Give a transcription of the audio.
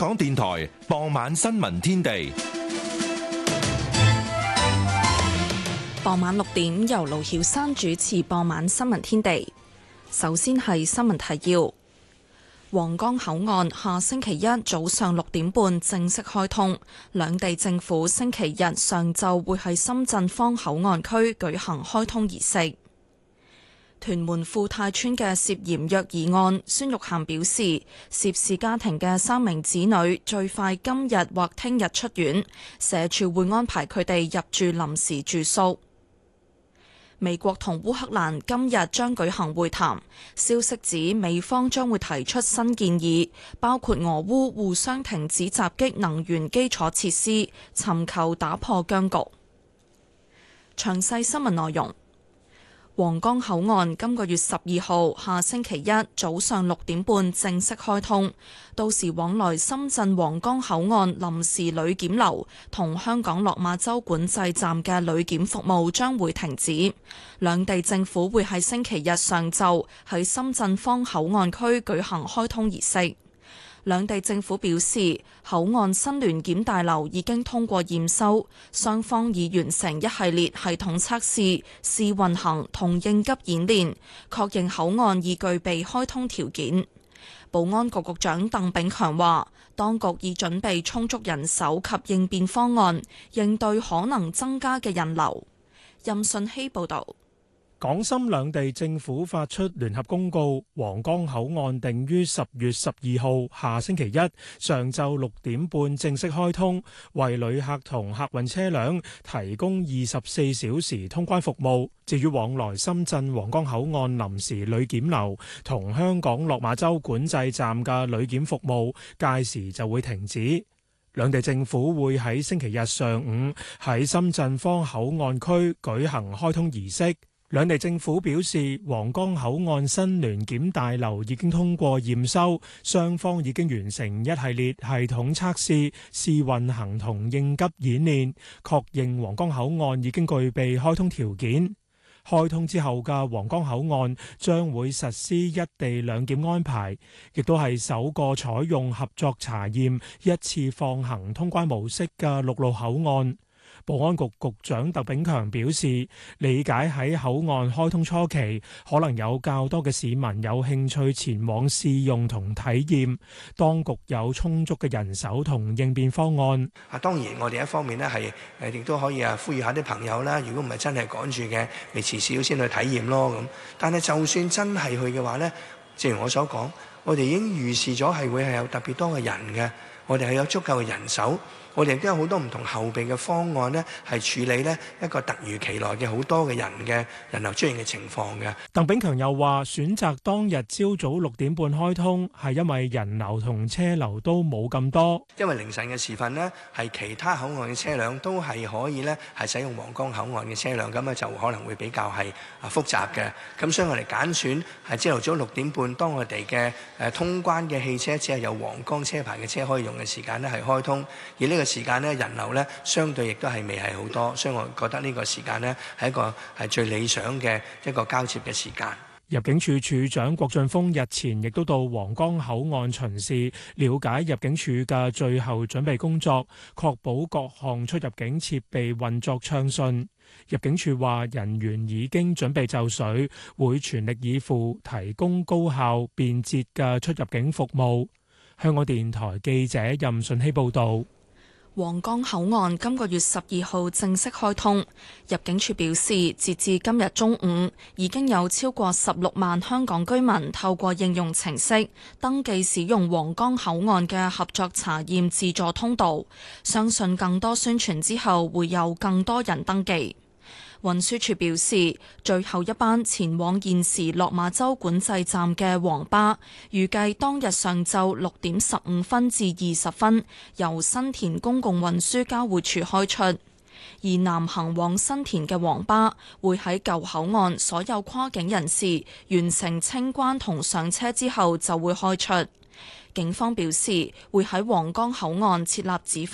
港電台傍晚新聞天地。 傍晚6點由盧曉珊主持傍晚新聞天地。首先係新聞提要。皇崗口岸下星期一早上6點半正式開通，兩地政府星期日上晝會喺深圳方口岸區舉行開通儀式。屯門富泰邨嘅涉嫌虐兒案，孫玉菡表示，涉事家庭嘅3名子女最快今日或聽日出院，社署會安排佢哋入住臨時住宿。美國同烏克蘭今日將舉行會談，消息指美方將會提出新建議，包括俄烏互相停止襲擊能源基礎設施，尋求打破僵局。詳細新聞內容。皇崗口岸今個月12號下星期一早上6點半正式開通，到時往來深圳皇崗口岸臨時旅檢樓同香港落馬洲管制站嘅旅檢服務將會停止。兩地政府會喺星期日上晝喺深圳方口岸區舉行開通儀式。兩地政府表示，口岸新聯檢大樓已經通過驗收，雙方已完成一系列系統測試、試運行同應急演練，確認口岸已具備開通條件。保安局局長鄧炳強話，當局已準備充足人手及應變方案，應對可能增加嘅人流。任信希報導。 港深兩地政府發出聯合公告，皇崗口岸定於10月12號下星期一上晝6點半正式開通，為旅客同客運車輛提供24小時通關服務。至於往來深圳皇崗口岸臨時旅檢樓同香港落馬洲管制站嘅旅檢服務，屆時就會停止。兩地政府會喺星期日上午喺深圳方口岸區舉行開通儀式。兩地政府表示，皇崗口岸新聯檢大樓已經通過驗收，雙方已經完成一系列系統測試、試運行同應急演練，確認皇崗口岸已經具備開通條件。開通之後嘅皇崗口岸將會實施一地兩檢安排，亦都係首個採用合作查驗、一次放行通關模式嘅陸路口岸。保安局局長鄧炳強表示，理解喺口岸開通初期，可能有較多嘅市民有興趣前往試用同體驗，當局有充足嘅人手同應變方案。 當然我哋一方面呢係亦都可以呼籲下啲朋友啦，如果唔係真係趕住嘅，咪遲少先去體驗咯咁。但係就算真係去嘅話呢，正如我所講，我哋已經預示咗係會係有特別多嘅人嘅，我哋係有足夠嘅人手。我哋亦都有好多唔同後備嘅方案呢，係處理呢一個突如其來嘅好多嘅人嘅人流出現嘅情況嘅。 鄧炳強又話：選擇當日朝早6點半開通，係因為人流同車流都冇咁多。 因為凌晨嘅時分呢，係其他口岸嘅車輛都係可以呢係使用皇崗口岸嘅車輛，咁啊就可能會比較係複雜嘅。咁所以我哋揀選係朝頭早6點半，當我哋嘅通關嘅汽車只係有皇崗車牌嘅車可以用嘅時間呢係開通，而呢個時間呢，人流呢相對亦都係未係好多，所以我覺得呢個時間呢係一個係最理想嘅一個交接嘅時間。 入境處處長郭俊峰日前亦都到皇崗口岸巡視，了解入境處嘅最後準備工作，確保各項出入境設備運作暢順。入境處話，人員已經準備就緒，會全力以赴提供高效便捷嘅出入境服務。香港電台記者任順希報導。 皇崗口岸今個月12號正式開通，入境處表示，截至今日中午，已經有超過16萬香港居民透過應用程式登記使用皇崗口岸嘅合作查驗自助通道，相信更多宣傳之後會有更多人登記。運輸署表示，最後一班前往現時落馬洲管制站嘅黃巴，預計當日上晝6點15分至20分由新田公共運輸交匯處開出，而南行往新田嘅黃巴會喺舊口岸所有跨境人士完成清關同上車之後就會開出。警方表示，會喺皇崗口岸設立指揮